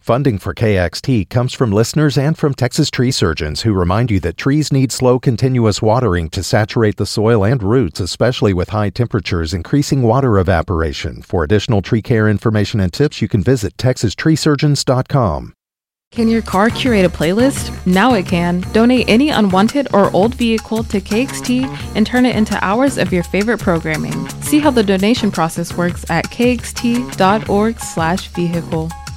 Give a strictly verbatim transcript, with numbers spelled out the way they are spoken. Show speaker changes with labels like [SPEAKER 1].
[SPEAKER 1] Funding for K X T comes from listeners and from Texas tree surgeons who remind you that trees need slow, continuous watering to saturate the soil and roots, especially with high temperatures increasing water evaporation. For additional tree care information and tips, you can visit texas tree surgeons dot com.
[SPEAKER 2] Can your car curate a playlist? Now it can. Donate any unwanted or old vehicle to K X T and turn it into hours of your favorite programming. See how the donation process works at k x t dot org slash vehicle.